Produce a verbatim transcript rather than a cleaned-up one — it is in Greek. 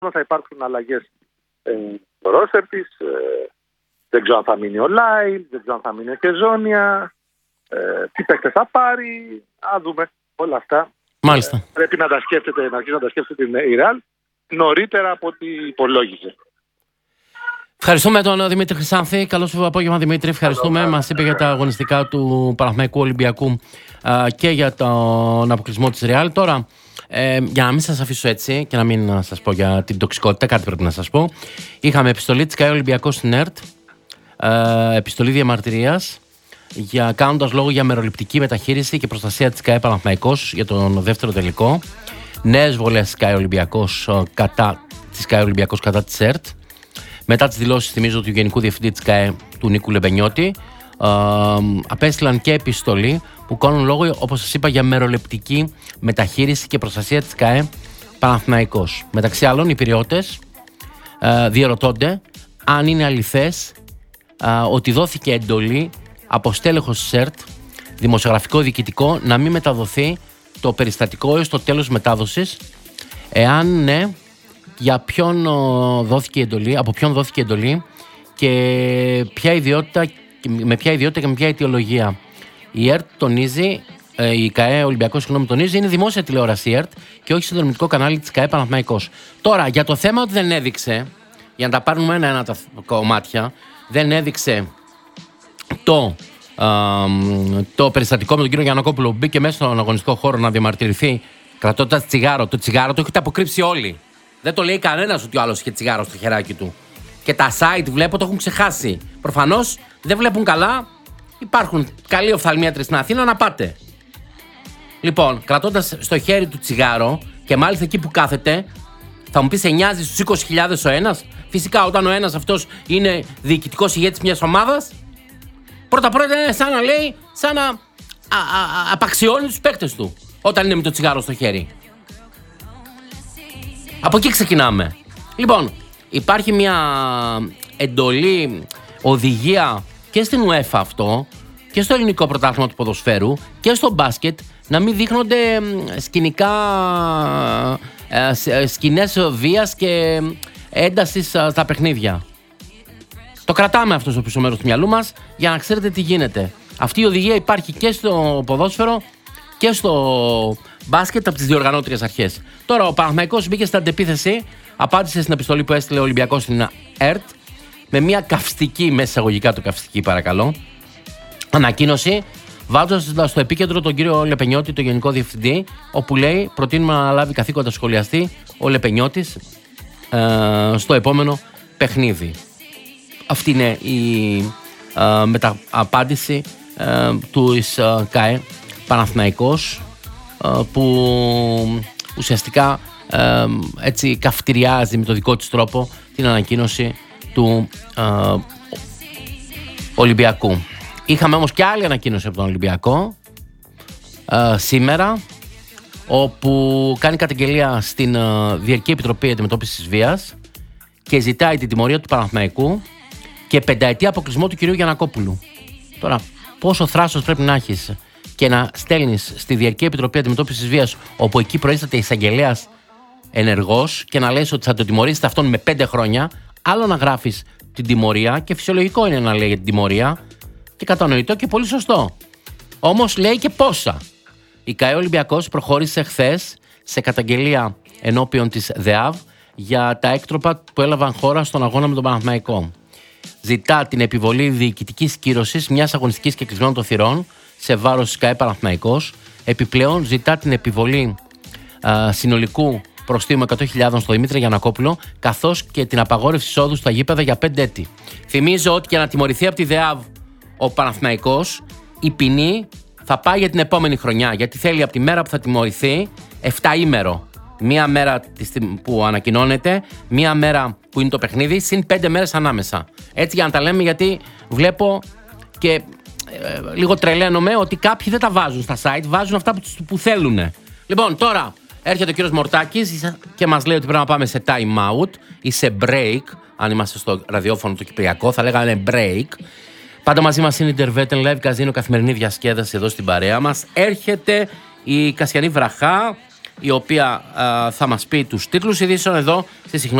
θα υπάρξουν αλλαγές ε, στο ρόστερ της. Ε, δεν ξέρω αν θα μείνει ο Λάιλ, δεν ξέρω αν θα μείνει ο Κεζόνια, ε, τι παίκτες θα πάρει, α δούμε όλα αυτά. Μάλιστα. Ε, πρέπει να τα σκέφτεται, να αρχίσει να τα σκέφτεται η Ρεάλ νωρίτερα από ό,τι υπολόγιζε. Ευχαριστούμε τον Δημήτρη Χρυσάνθη. Καλό σου απόγευμα, Δημήτρη. Ευχαριστούμε. Μας είπε για τα αγωνιστικά του Παναθηναϊκού Ολυμπιακού α, και για τον αποκλεισμό της Ρεάλ. Τώρα, ε, για να μην σας αφήσω έτσι και να μην σας πω για την τοξικότητα, κάτι πρέπει να σας πω. Είχαμε επιστολή της ΚΑΕ Ολυμπιακός στην ΕΡΤ, ε, επιστολή διαμαρτυρίας, για, κάνοντας λόγο για μεροληπτική μεταχείριση και προστασία της ΚΑΕ Παναθηναϊκός για τον δεύτερο τελικό. Νέες βολές της ΚΑΕ Ολυμπιακός κατά, της ΚΑΕ Ολυμπιακός κατά της ΕΡΤ. Μετά τις δηλώσεις, θυμίζω, του Γενικού Διευθυντή της ΚΑΕ, του Νίκου Λεμπενιώτη, ε, απέστειλαν και επιστολή που κάνουν λόγο, όπως σας είπα, για μεροληπτική μεταχείριση και προστασία της ΚΑΕ Παναθηναϊκός. Μεταξύ άλλων, οι πυριώτες ε, διερωτώνται αν είναι αληθές ε, ότι δόθηκε εντολή από στέλεχος της ΕΡΤ, δημοσιογραφικό διοικητικό, να μην μεταδοθεί το περιστατικό έως το τέλος μετάδοσης. Εάν ναι, για ποιον δόθηκε η εντολή, από ποιον δόθηκε η εντολή και ποια ιδιότητα, με ποια ιδιότητα και με ποια αιτιολογία. Η ΕΡΤ τονίζει, η ΚΑΕ Ολυμπιακός συγγνώμη τονίζει, είναι δημόσια τηλεόραση η ΕΡΤ και όχι συνδρομητικό κανάλι της ΚΑΕ Παναθηναϊκός. Τώρα, για το θέμα ότι δεν έδειξε, για να τα πάρουμε ένα-ένα τα κομμάτια, δεν έδειξε το, α, το περιστατικό με τον κύριο Γιαννακόπουλο που μπήκε μέσα στον αγωνιστικό χώρο να διαμαρτυρηθεί κρατώντας τσιγάρο. Το τσιγάρο το έχετε αποκρύψει όλοι. Δεν το λέει κανένας ότι ο άλλος είχε τσιγάρο στο χεράκι του. Και τα site βλέπω το έχουν ξεχάσει. Προφανώς δεν βλέπουν καλά. Υπάρχουν καλοί οφθαλμίατροι στην Αθήνα, να πάτε. Λοιπόν, κρατώντας στο χέρι του τσιγάρο και μάλιστα εκεί που κάθεται, θα μου πει σε νοιάζει στους είκοσι χιλιάδες ο ένας. Φυσικά, όταν ο ένας αυτός είναι διοικητικός ηγέτης μιας ομάδας, πρώτα-πρώτα είναι σαν να λέει, σαν να α, α, α, απαξιώνει τους παίκτες του όταν είναι με το τσιγάρο στο χέρι. Από εκεί ξεκινάμε. Λοιπόν, υπάρχει μια εντολή, οδηγία και στην UEFA αυτό και στο ελληνικό πρωτάθλημα του ποδοσφαίρου και στο μπάσκετ να μην δείχνονται σκηνικά, σκηνές βίας και έντασης στα παιχνίδια. Το κρατάμε αυτό στο πίσω μέρος του μυαλού μας για να ξέρετε τι γίνεται. Αυτή η οδηγία υπάρχει και στο ποδόσφαιρο και στο μπάσκετ από τις διοργανώτριες αρχές. Τώρα ο Παναθηναϊκός μπήκε στην αντεπίθεση, απάντησε στην επιστολή που έστειλε ο Ολυμπιακός στην ΕΡΤ με μια καυστική, μέσα εισαγωγικά το καυστική παρακαλώ, ανακοίνωση, βάζοντας στο επίκεντρο τον κύριο Λεπενιώτη, τον Γενικό Διευθυντή, όπου λέει προτείνουμε να αναλάβει καθήκοντα σχολιαστή ο Λεπενιώτης ε, στο επόμενο παιχνίδι. Αυτή είναι η ε, μεταπάντηση ε, του ΙΣ ΚΑΕ Παναθηναϊκός, που ουσιαστικά ε, έτσι καυτηριάζει με το δικό της τρόπο την ανακοίνωση του ε, Ολυμπιακού. Είχαμε όμως και άλλη ανακοίνωση από τον Ολυμπιακό ε, σήμερα, όπου κάνει καταγγελία στην ε, Διαρκή Επιτροπή Αντιμετώπισης Βίας και ζητάει την τιμωρία του Παναθηναϊκού και πενταετή αποκλεισμό του κυρίου Γιαννακόπουλου. Τώρα, πόσο θράσος πρέπει να έχεις και να στέλνεις στη Διαρκή Επιτροπή Αντιμετώπισης Βίας, όπου εκεί προείσταται εισαγγελέας ενεργός, και να λες ότι θα το τιμωρήσετε αυτόν με πέντε χρόνια, άλλο να γράφεις την τιμωρία, και φυσιολογικό είναι να λέει για την τιμωρία, και κατανοητό και πολύ σωστό. Όμως λέει και πόσα. Η ΚΑΕ Ολυμπιακός προχώρησε χθες σε καταγγελία ενώπιον της ΔΕΑΒ για τα έκτροπα που έλαβαν χώρα στον αγώνα με τον Παναθηναϊκό. Ζητά την επιβολή διοικητικής κύρωσης μιας αγωνιστικής και κλεισμένων των θυρών σε βάρος της ΚΑΕ Παναθηναϊκός. Επιπλέον ζητά την επιβολή α, συνολικού προστίμου εκατό χιλιάδες στο Δημήτρη Γιαννακόπουλο, καθώς και την απαγόρευση εισόδου στα γήπεδα για πέντε έτη. Θυμίζω ότι για να τιμωρηθεί από τη ΔΕΑΒ ο Παναθηναϊκός, η ποινή θα πάει για την επόμενη χρονιά, γιατί θέλει από τη μέρα που θα τιμωρηθεί εφταήμερο. Μία μέρα που ανακοινώνεται, μία μέρα που είναι το παιχνίδι, συν πέντε μέρες ανάμεσα. Έτσι για να τα λέμε, γιατί βλέπω και ε, λίγο τρελαίνομαι ότι κάποιοι δεν τα βάζουν στα site, βάζουν αυτά που, που θέλουν. Λοιπόν, τώρα έρχεται ο κύριος Μορτάκης και μας λέει ότι πρέπει να πάμε σε time out ή σε break. Αν είμαστε στο ραδιόφωνο το κυπριακό, θα λέγανε break. Πάντα μαζί μας είναι η Intervetten Live Casino, καθημερινή διασκέδαση εδώ στην παρέα μας. Έρχεται η Κασιανή Βραχά, η οποία α, θα μας πει τους τίτλους ειδήσεων εδώ στη συχνότητα